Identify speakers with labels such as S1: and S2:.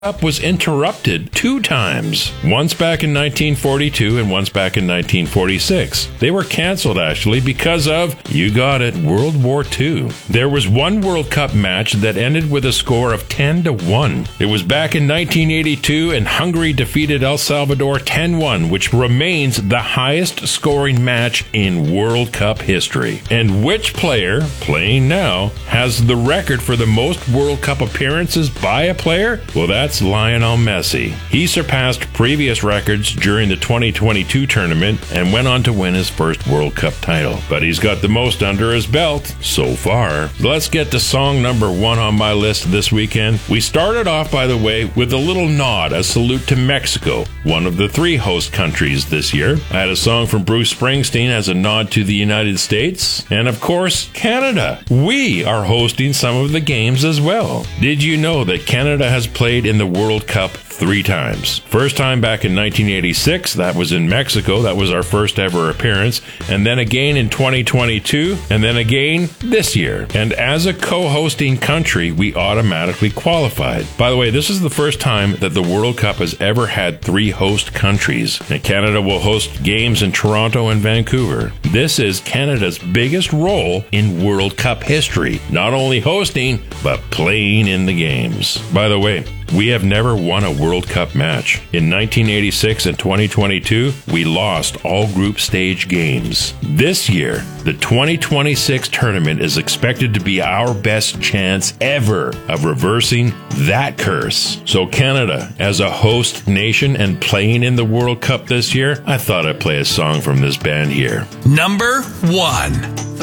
S1: Cup was interrupted 2 times, once back in 1942 and once back in 1946. They were canceled, actually, because of, you got it, World War II. There was one World Cup match that ended with a score of 10-1. It was back in 1982, and Hungary defeated El Salvador 10-1, which remains the highest scoring match in World Cup history. And which player, playing now, has the record for the most World Cup appearances by a player? Well, that's Lionel Messi. He surpassed previous records during the 2022 tournament and went on to win his first World Cup title. But he's got the most under his belt so far. Let's get to song number 1 on my list this weekend. We started off, by the way, with a little nod, a salute to Mexico, one of the 3 host countries this year. I had a song from Bruce Springsteen as a nod to the United States. And of course, Canada. We are hosting some of the games as well. Did you know that Canada has played in the World Cup 3 times? First time back in 1986, that was in Mexico. That was our first ever appearance. And then again in 2022, and then again this year. And as a co-hosting country, we automatically qualified. By the way, this is the first time that the World Cup has ever had 3 host countries. And Canada will host games in Toronto and Vancouver. This is Canada's biggest role in World Cup history. Not only hosting, but playing in the games. By the way, we have never won a World Cup match. In 1986 and 2022, we lost all group stage games. This year, the 2026 tournament is expected to be our best chance ever of reversing that curse. So Canada, as a host nation and playing in the World Cup this year, I thought I'd play a song from this band here.
S2: Number 1.